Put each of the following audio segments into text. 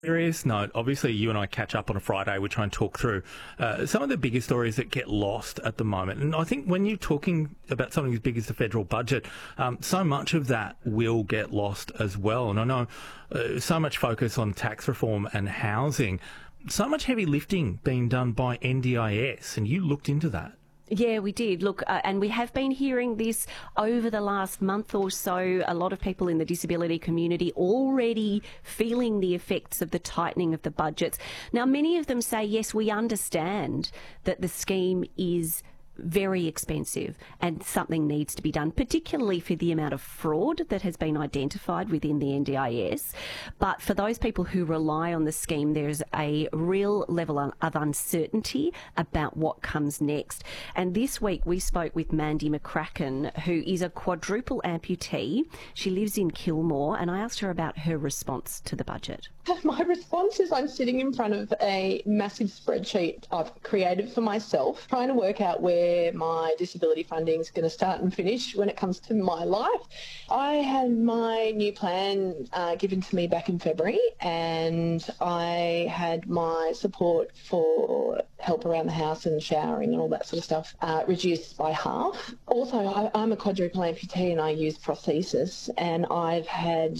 Serious note, obviously you and I catch up on a Friday, we try and talk through some of the bigger stories that get lost at the moment. And I think when you're talking about something as big as the federal budget, so much of that will get lost as well. And I know so much focus on tax reform and housing, so much heavy lifting being done by NDIS, and you looked into that. Yeah, we did. Look, and we have been hearing this over the last month or so. A lot of people in the disability community already feeling the effects of the tightening of the budgets. Now, many of them say, yes, we understand that the scheme is very expensive and something needs to be done, particularly for the amount of fraud that has been identified within the NDIS. But for those people who rely on the scheme, there's a real level of uncertainty about what comes next. And this week we spoke with Mandy McCracken, who is a quadruple amputee. She lives in Kilmore, and I asked her about her response to the budget. My response is I'm sitting in front of a massive spreadsheet I've created for myself, trying to work out where my disability funding is going to start and finish when it comes to my life. I had my new plan given to me back in February, and I had my support for help around the house and showering and all that sort of stuff reduced by half. Also, I'm a quadruple amputee and I use prosthesis, and I've had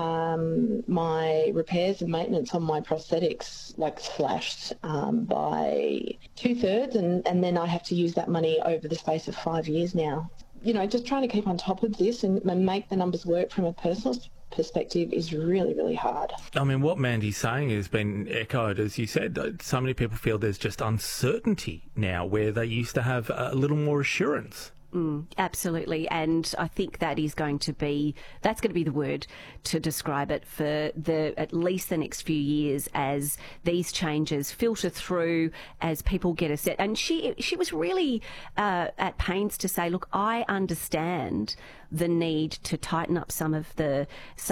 my repairs and maintenance on my prosthetics slashed by 2/3, and then I have to use that money over the space of 5 years now. You know, just trying to keep on top of this and make the numbers work from a personal perspective is really, really hard. I mean, what Mandy's saying has been echoed, as you said. So many people feel there's just uncertainty now where they used to have a little more assurance. Absolutely, and I think that's going to be the word to describe it for at least the next few years as these changes filter through, as people get a set. And she was really at pains to say, look, I understand the need to tighten up some of the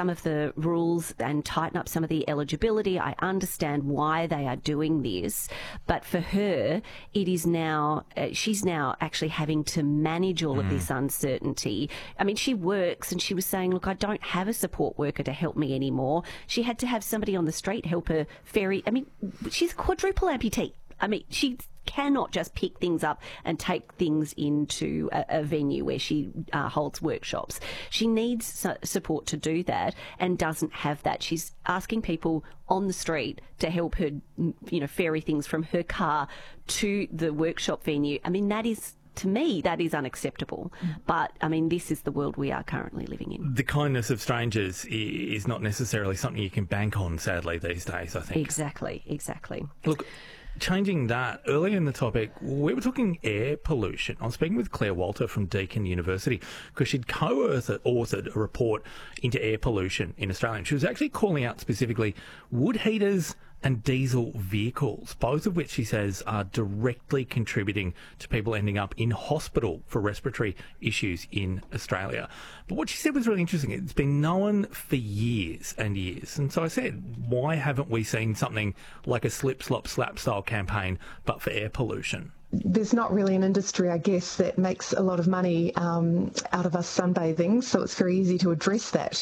rules and tighten up some of the eligibility. I understand why they are doing this, but for her, it is now she's now actually having to manage all of this uncertainty. I mean, she works, and she was saying, look, I don't have a support worker to help me anymore. She had to have somebody on the street help her ferry. I mean, she's a quadruple amputee. I mean, she cannot just pick things up and take things into a venue where she holds workshops. She needs support to do that and doesn't have that. She's asking people on the street to help her, ferry things from her car to the workshop venue. I mean, to me, that is unacceptable. But, I mean, this is the world we are currently living in. The kindness of strangers is not necessarily something you can bank on, sadly, these days, I think. Exactly. Look, changing that, earlier in the topic, we were talking air pollution. I was speaking with Claire Walter from Deakin University because she'd co-authored a report into air pollution in Australia. And she was actually calling out specifically wood heaters and diesel vehicles, both of which she says are directly contributing to people ending up in hospital for respiratory issues in Australia. But what she said was really interesting. It's been known for years and years. And so I said, why haven't we seen something like a slip, slop, slap style campaign, but for air pollution? There's not really an industry, I guess, that makes a lot of money out of us sunbathing, so it's very easy to address that.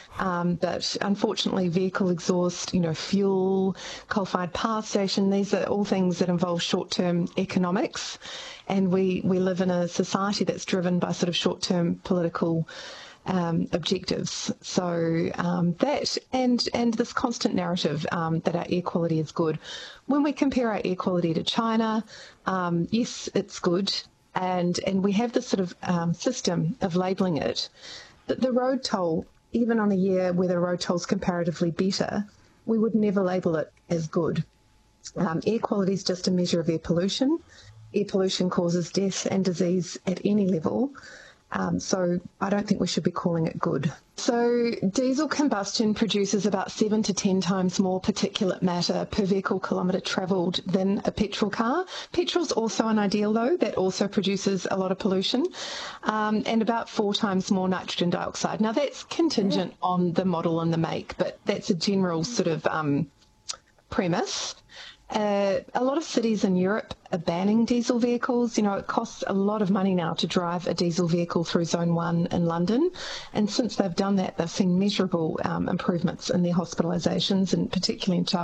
But unfortunately, vehicle exhaust, fuel, coal-fired power station, these are all things that involve short-term economics. And we live in a society that's driven by sort of short-term political objectives. So that and this constant narrative that our air quality is good. When we compare our air quality to China, yes, it's good. And we have this sort of system of labelling it. But the road toll, even on a year where the road toll's comparatively better, we would never label it as good. Air quality is just a measure of air pollution. Air pollution causes death and disease at any level. So I don't think we should be calling it good. So diesel combustion produces about 7 to 10 times more particulate matter per vehicle kilometre travelled than a petrol car. Petrol's also an ideal though, that also produces a lot of pollution, and about 4 times more nitrogen dioxide. Now that's contingent on the model and the make, but that's a general sort of premise. A lot of cities in Europe are banning diesel vehicles. You know, it costs a lot of money now to drive a diesel vehicle through Zone 1 in London. And since they've done that, they've seen measurable improvements in their hospitalisations, and particularly in child